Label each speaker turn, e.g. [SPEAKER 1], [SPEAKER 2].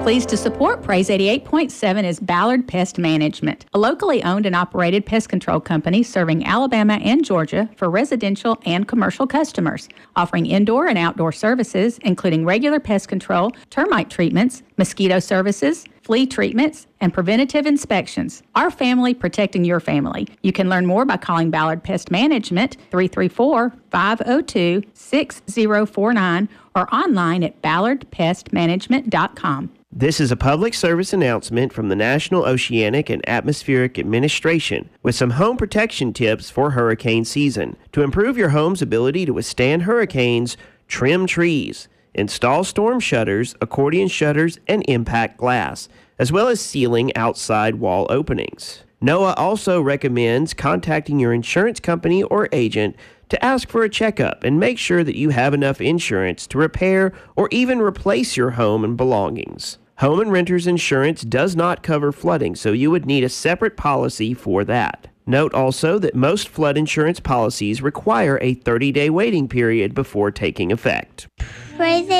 [SPEAKER 1] Pleased to support Praise 88.7 is Ballard Pest Management, a locally owned and operated pest control company serving Alabama and Georgia for residential and commercial customers, offering indoor and outdoor services, including regular pest control, termite treatments, mosquito services, flea treatments, and preventative inspections. Our family protecting your family. You can learn more by calling Ballard Pest Management 334-502-6049 or online at ballardpestmanagement.com.
[SPEAKER 2] This is a public service announcement from the National Oceanic and Atmospheric Administration with some home protection tips for hurricane season. To improve your home's ability to withstand hurricanes, trim trees, install storm shutters, accordion shutters, and impact glass, as well as sealing outside wall openings. NOAA also recommends contacting your insurance company or agent to ask for a checkup and make sure that you have enough insurance to repair or even replace your home and belongings. Home and renter's insurance does not cover flooding, so you would need a separate policy for that. Note also that most flood insurance policies require a 30-day waiting period before taking effect.
[SPEAKER 3] Praise